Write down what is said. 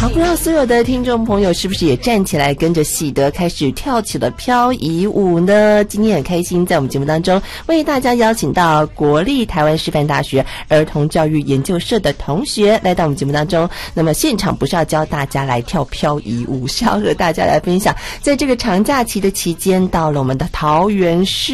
好，不知道所有的听众朋友是不是也站起来跟着喜德开始跳起了漂移舞呢？今天很开心在我们节目当中为大家邀请到国立台湾师范大学儿童教育研究社的同学来到我们节目当中。那么现场不是要教大家来跳漂移舞，是要和大家来分享在这个长假期的期间到了我们的桃园市